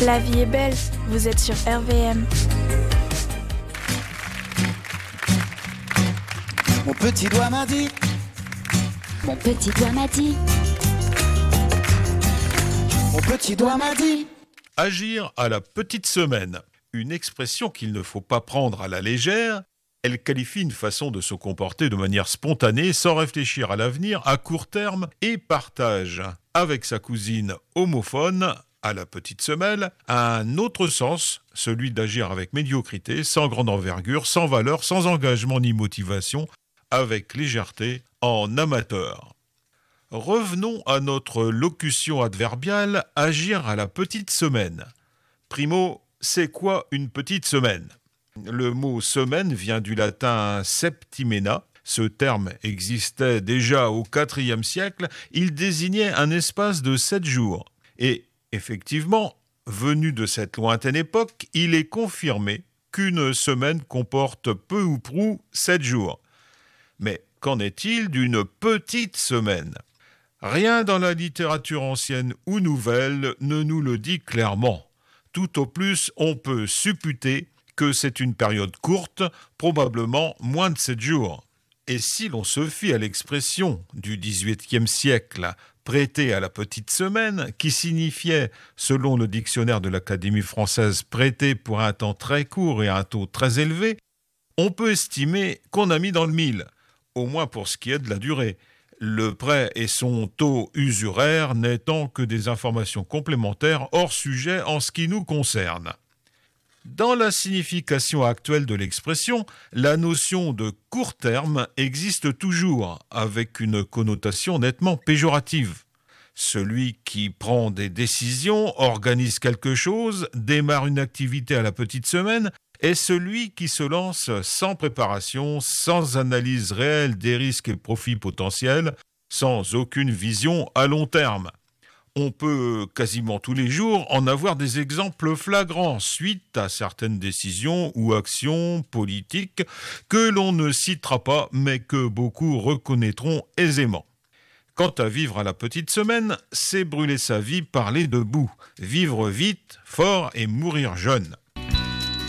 La vie est belle, vous êtes sur RVM. Mon petit doigt m'a dit. Mon petit doigt m'a dit. Mon petit doigt m'a dit. Agir à la petite semaine, une expression qu'il ne faut pas prendre à la légère. Elle qualifie une façon de se comporter de manière spontanée, sans réfléchir à l'avenir, à court terme, et partage, avec sa cousine homophone, à la petite semelle, un autre sens, celui d'agir avec médiocrité, sans grande envergure, sans valeur, sans engagement ni motivation, avec légèreté, en amateur. Revenons à notre locution adverbiale « agir à la petite semaine ». Primo, c'est quoi une petite semaine ? Le mot « semaine » vient du latin « septimena ». Ce terme existait déjà au IVe siècle. Il désignait un espace de 7 jours. Et effectivement, venu de cette lointaine époque, il est confirmé qu'une semaine comporte peu ou prou 7 jours. Mais qu'en est-il d'une petite semaine ? Rien dans la littérature ancienne ou nouvelle ne nous le dit clairement. Tout au plus, on peut supputer que c'est une période courte, probablement moins de 7 jours. Et si l'on se fie à l'expression du XVIIIe siècle, prêter à la petite semaine, qui signifiait, selon le dictionnaire de l'Académie française, prêter pour un temps très court et à un taux très élevé, on peut estimer qu'on a mis dans le mille, au moins pour ce qui est de la durée. Le prêt et son taux usuraire n'étant que des informations complémentaires hors sujet en ce qui nous concerne. Dans la signification actuelle de l'expression, la notion de court terme existe toujours, avec une connotation nettement péjorative. Celui qui prend des décisions, organise quelque chose, démarre une activité à la petite semaine, est celui qui se lance sans préparation, sans analyse réelle des risques et profits potentiels, sans aucune vision à long terme. On peut quasiment tous les jours en avoir des exemples flagrants suite à certaines décisions ou actions politiques que l'on ne citera pas mais que beaucoup reconnaîtront aisément. Quant à vivre à la petite semaine, c'est brûler sa vie par les deux bouts, vivre vite, fort et mourir jeune.